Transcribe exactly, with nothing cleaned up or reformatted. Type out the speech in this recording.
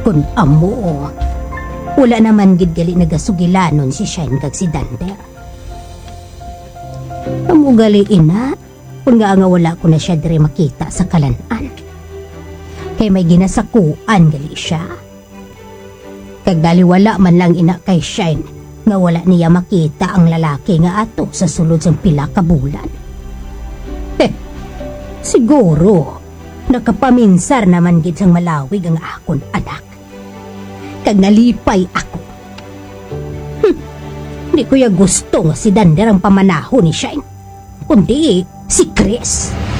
Kun amo, wala naman gid gali nagasugilanon si Shine kag si Dander. Amo gali ina, kung nga nga wala ko na siya dire makita sa kalanan. Kay may ginasakuan gali siya. Kag dali wala man lang ina kay Shine nga wala niya makita ang lalaki nga ato sa sulod sang pila ka bulan. Eh, siguro nakapaminsar naman gid sang malawig ang akon anak. Kag nalipay ako. Hm, di ko ya gusto nga si Dander ang pamanaho ni Shine, kundi si Chris.